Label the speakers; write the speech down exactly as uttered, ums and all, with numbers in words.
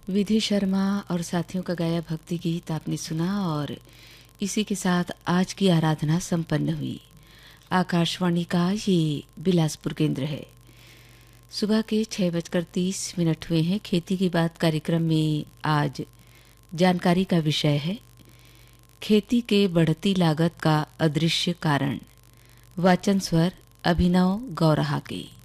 Speaker 1: विधि शर्मा और साथियों का गाया भक्ति गीत आपने सुना और इसी के साथ आज की आराधना संपन्न हुई। आकाशवाणी का ये बिलासपुर केंद्र है। सुबह के छह बजकर तीस मिनट हुए हैं। खेती की बात कार्यक्रम में आज जानकारी का विषय है खेती के बढ़ती लागत का अदृश्य कारण। वाचन स्वर अभिनव गौरहा के।